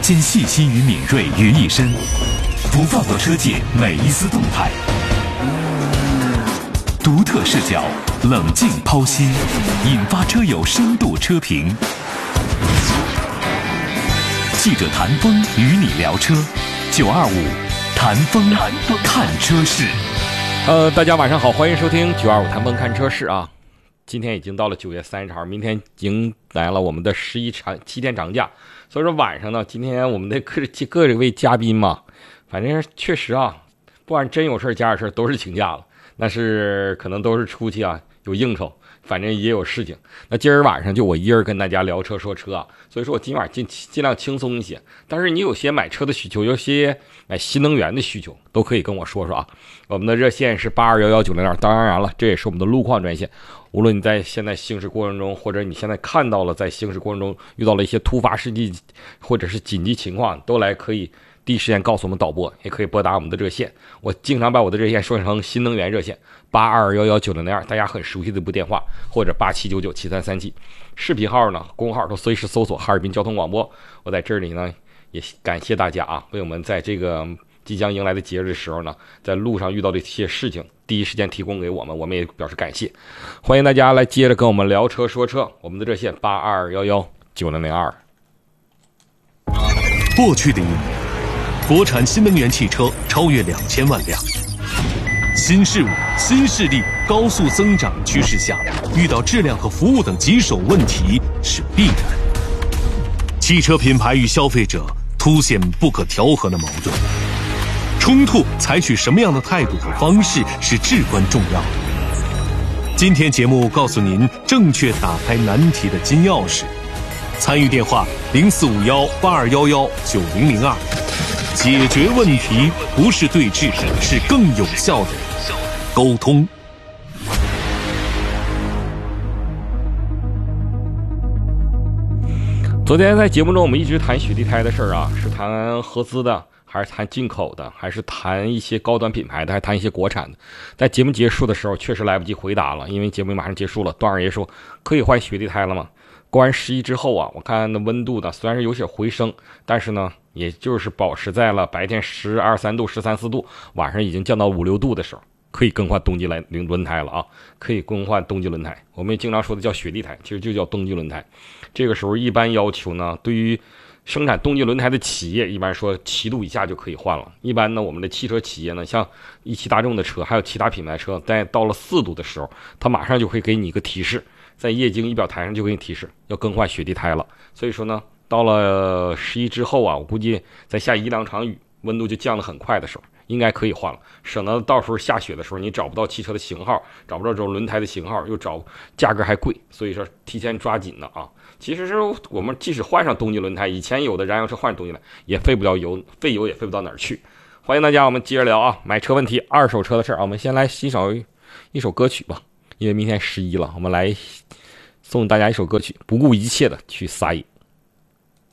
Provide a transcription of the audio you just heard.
将细心与敏锐于一身，不放过车界每一丝动态，独特视角，冷静剖析，引发车友深度车评。记者谭峰与你聊车，925谭峰看车市。 大家晚上好，欢迎收听925谭峰看车市啊。今天已经到了9月30号，明天迎来了我们的7天长假，所以说晚上呢，今天我们的各位嘉宾嘛，反正确实啊，不管真有事家有事都是请假了，那是可能都是出去啊有应酬，反正也有事情。那今儿晚上就我一人跟大家聊车说车啊，所以说我今晚尽量轻松一些。但是你有些买车的需求，有些买新能源的需求，都可以跟我说说啊。我们的热线是8211902，当然了，这也是我们的路况专线。无论你在现在行驶过程中，或者你现在看到了在行驶过程中遇到了一些突发事件或者是紧急情况，都可以第一时间告诉我们导播，也可以拨打我们的热线。我经常把我的热线说成新能源热线8211902，大家很熟悉的一部电话，或者87997337。视频号呢，公号都随时搜索哈尔滨交通广播。我在这里呢也感谢大家啊，为我们在这个即将迎来的节日的时候呢，在路上遇到的一些事情第一时间提供给我们，我们也表示感谢。欢迎大家来接着跟我们聊车说车，我们的热线8211902。 过去的一年，国产新能源汽车超越2000万辆。新事物、新势力高速增长趋势下，遇到质量和服务等棘手问题是必然。汽车品牌与消费者凸显不可调和的矛盾，冲突采取什么样的态度和方式是至关重要的。今天节目告诉您正确打开难题的金钥匙。参与电话045182119002。解决问题不是对峙，是更有效的沟通。 昨天在节目中我们一直谈雪地胎的事儿啊，是谈合资的还是谈进口的，还是谈一些高端品牌的，还是谈一些国产的。在节目结束的时候确实来不及回答了，因为节目马上结束了。段二爷说可以换雪地胎了吗？过完11之后啊，我看那温度呢虽然是有些回升，但是呢也就是保持在了白天12、13度、13、14度，晚上已经降到5、6度的时候，可以更换冬季轮胎了啊！可以更换冬季轮胎。我们也经常说的叫雪地胎，其实就叫冬季轮胎。这个时候一般要求呢，对于生产冬季轮胎的企业，一般说7度以下就可以换了。一般呢，我们的汽车企业呢，像一汽大众的车，还有其他品牌车，在到了4度的时候，它马上就会给你一个提示，在液晶仪表台上就给你提示要更换雪地胎了。所以说呢，到了11之后啊，我估计在下1-2场雨，温度就降得很快的时候，应该可以换了，省得到时候下雪的时候你找不到汽车的型号，找不到这种轮胎的型号，又价格还贵，所以说提前抓紧了啊。其实是我们即使换上冬季轮胎，以前有的燃油车换上冬季轮胎也费不了油，费油也费不到哪儿去。欢迎大家，我们接着聊啊，买车问题、二手车的事儿啊。我们先来欣赏一首歌曲吧，因为明天11了，我们来送大家一首歌曲，不顾一切的去撒野。